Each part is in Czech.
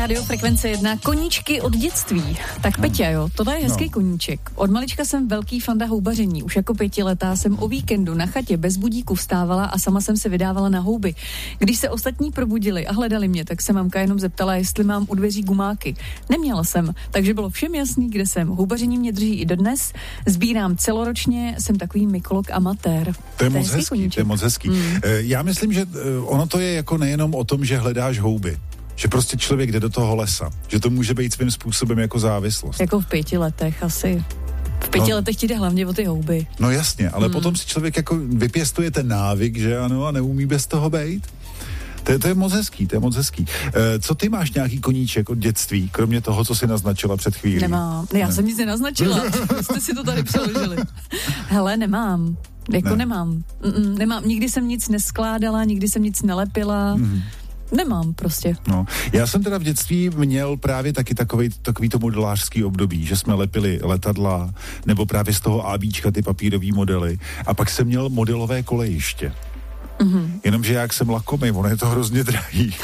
rádio Frekvence 1, koníčky od dětství. Tak Peťa, jo, tohle je hezký koníček. Od malička jsem velký fanda houbaření. Už jako 5letá jsem o víkendu na chatě bez budíku vstávala a sama jsem se vydávala na houby. Když se ostatní probudili a hledali mě, tak se mamka jenom zeptala, jestli mám u dveří gumáky. Neměla jsem, takže bylo všem jasný, kde jsem. Houbaření mě drží i dodnes. Sbírám celoročně, jsem takový mykolog amatér. To je moc hezký. Já myslím, že ono to je jako nejenom o tom, že hledáš houby. Že prostě člověk jde do toho lesa. Že to může být svým způsobem jako závislost. Jako v 5 letech asi. V 5 letech ti jde hlavně o ty houby. No jasně, ale potom si člověk jako vypěstuje ten návyk, že ano, a neumí bez toho bejt. To je moc hezký. Co ty máš nějaký koníček od dětství, kromě toho, co jsi naznačila před chvílí? Nemám. Já jsem nic nenaznačila. Jste si to tady přeložili. Hele, nemám. Nemám. Nikdy jsem nic neskládala, nikdy jsem nic nelepila. Nemám prostě. No, já jsem teda v dětství měl právě taky takový to modelářský období, že jsme lepili letadla, nebo právě z toho ABčka ty papírový modely. A pak jsem měl modelové kolejiště. Jenomže jak jsem lakomej, ono je to hrozně drahý,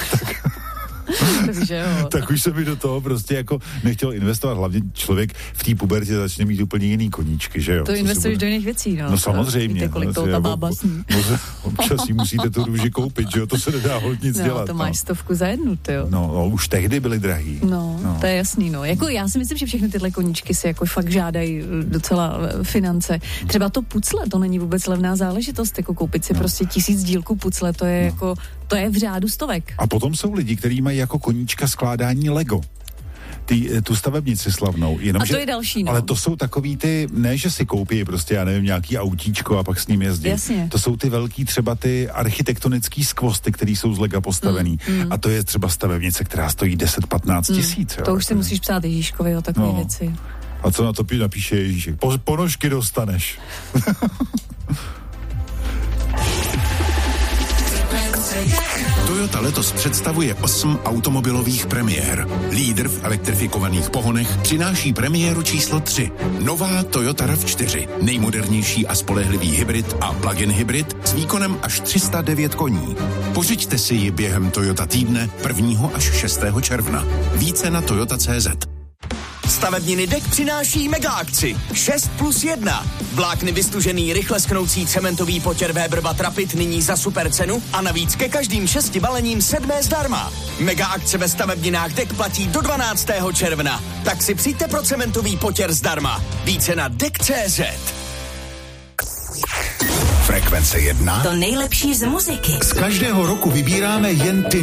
tak už jsem mi do toho prostě jako nechtěl investovat. Hlavně člověk v té pubertě začne mít úplně jiný koníčky, že jo? To investuješ do jiných věcí, no. No samozřejmě. Víte, kolik toho ta bába sní. Občas si musíte tu růži koupit, že jo? To se nedá hodně nic dělat. To máš 100 za jednu, tyjo. No, už tehdy byly drahý. No, to je jasný, no. Jako já si myslím, že všechny tyhle koníčky si jako fakt žádají docela finance. Třeba to pucle, to není vůbec levná záležitost, jako koupit si prostě 1000 dílků pucle, to je jako, to je v řádu stovek. A potom jsou lidi, kteří mají jako koníčka skládání Lego. Tu stavebnici slavnou. A to je další, no. Ale to jsou takový ty, ne, že si koupí prostě, já nevím, nějaký autíčko a pak s ním jezdí. Jasně. To jsou ty velký třeba ty architektonický skvosty, který jsou z Lega postavený. A to je třeba stavebnice, která stojí 10-15 tisíc. To už si musíš psát Ježíškovi o takové věci. A co na to napíše Ježíšek? Ponožky dostaneš. Toyota letos představuje 8 automobilových premiér. Lídr v elektrifikovaných pohonech přináší premiéru číslo 3. Nová Toyota RAV4. Nejmodernější a spolehlivý hybrid a plug-in hybrid s výkonem až 309 koní. Pořiďte si ji během Toyota týdne 1. až 6. června. Více na toyota.cz. Stavebniny DEK přináší mega akci 6+1. Vlákny vystužený rychle sknoucí cementový potěr Weber Rapid nyní za super cenu a navíc ke každým 6 balením 7 zdarma. Mega akce ve stavebninách DEK platí do 12. června. Tak si přijďte pro cementový potěr zdarma. Více na DEK.cz. Frekvence 1. To nejlepší z muziky. Z každého roku vybíráme jen ty